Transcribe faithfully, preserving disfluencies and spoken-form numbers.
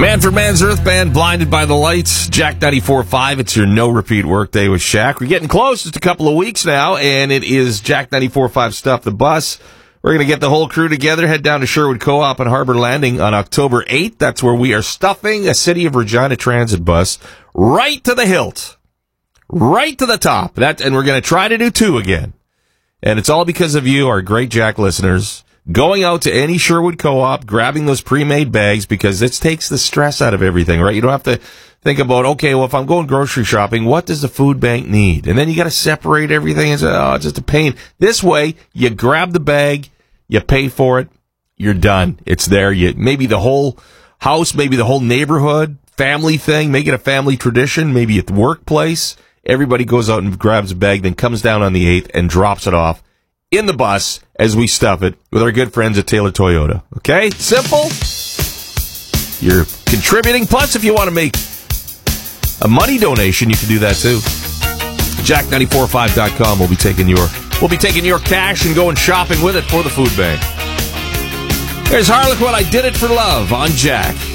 Manfred Mann's Earth Band, Blinded by the Lights, Jack ninety-four point five. It's your no-repeat workday with Shaq. We're getting close. Just a couple of weeks now, and it is Jack ninety-four point five Stuff the Bus. We're going to get the whole crew together, head down to Sherwood Co-op and Harbor Landing on October eighth. That's where we are stuffing a City of Regina Transit bus right to the hilt, right to the top. That, and we're going to try to do two again. And it's all because of you, our great Jack listeners, going out to any Sherwood Co-op, grabbing those pre-made bags, because this takes the stress out of everything, right? You don't have to think about, okay, well, if I'm going grocery shopping, what does the food bank need? And then you got to separate everything and say, oh, it's just a pain. This way, you grab the bag, you pay for it, you're done. It's there. You maybe the whole house, maybe the whole neighborhood, family thing, make it a family tradition, maybe at the workplace. Everybody goes out and grabs a bag, then comes down on the eighth and drops it off in the bus as we stuff it with our good friends at Taylor Toyota. Okay? Simple. You're contributing. Plus, if you want to make a money donation, you can do that too. Jack ninety-four point five dot com will be taking your we'll be taking your cash and going shopping with it for the food bank. There's Harlequin, I Did It for Love on Jack.